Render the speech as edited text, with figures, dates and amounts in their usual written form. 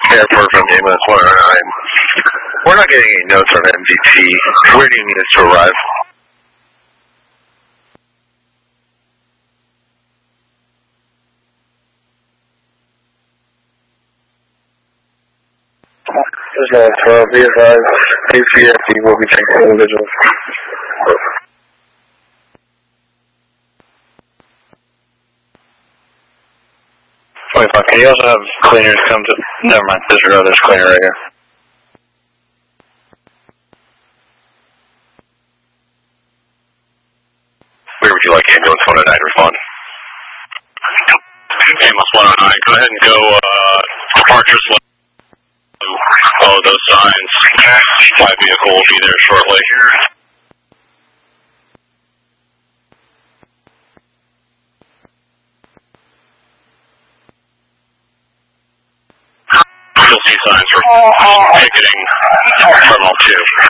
Airport from ambulance 109. We're not getting any notes on MDT. Where do you need us to arrive? There's no 12. Be advised, ACFD will be taking individuals. 25. Can you also have cleaners come to... Never mind. There's cleaner right here. Where would you like ambulance 109 respond? Ambulance 109, go ahead and go departures. Follow those signs. My vehicle will be there shortly. You'll see signs for ticketing Terminal 2.